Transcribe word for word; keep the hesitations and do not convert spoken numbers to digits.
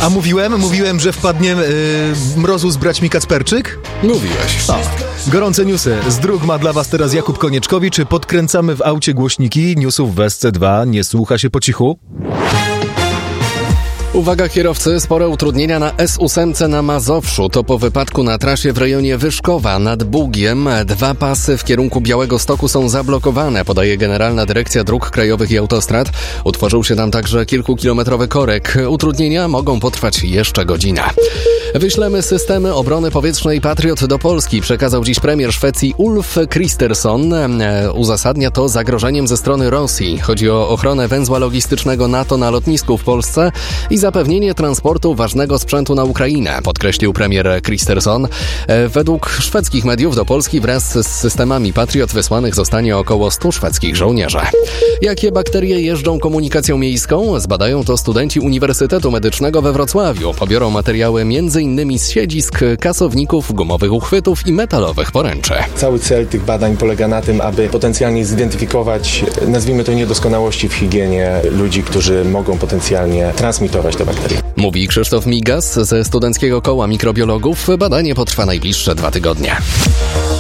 A mówiłem, mówiłem, że wpadnie yy, mrozu z braćmi Kacperczyk? Mówiłeś. O. Gorące newsy. Z dróg ma dla was teraz Jakub Konieczkowicz. Czy podkręcamy w aucie głośniki? Newsów w S C dwa. Nie słucha się po cichu? Uwaga kierowcy, spore utrudnienia na S osiem na Mazowszu. To po wypadku na trasie w rejonie Wyszkowa nad Bugiem. Dwa pasy w kierunku Białegostoku są zablokowane, podaje Generalna Dyrekcja Dróg Krajowych i Autostrad. Utworzył się tam także kilkukilometrowy korek. Utrudnienia mogą potrwać jeszcze godzinę. Wyślemy systemy obrony powietrznej Patriot do Polski, przekazał dziś premier Szwecji Ulf Kristersson. Uzasadnia to zagrożeniem ze strony Rosji. Chodzi o ochronę węzła logistycznego NATO na lotnisku w Polsce i zapewnienie transportu ważnego sprzętu na Ukrainę, podkreślił premier Kristersson. Według szwedzkich mediów do Polski wraz z systemami Patriot wysłanych zostanie około stu szwedzkich żołnierzy. Jakie bakterie jeżdżą komunikacją miejską? Zbadają to studenci Uniwersytetu Medycznego we Wrocławiu. Pobiorą materiały m.in. z siedzisk, kasowników, gumowych uchwytów i metalowych poręczy. Cały cel tych badań polega na tym, aby potencjalnie zidentyfikować, nazwijmy to, niedoskonałości w higienie ludzi, którzy mogą potencjalnie transmitować te bakterie. Mówi Krzysztof Migas ze Studenckiego Koła Mikrobiologów. Badanie potrwa najbliższe dwa tygodnie.